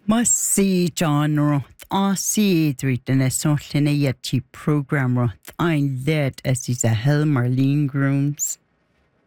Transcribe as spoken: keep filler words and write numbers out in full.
Must see John Roth. I see it written as something a yeti program Roth. I'm led as is a Helmer lean grooms.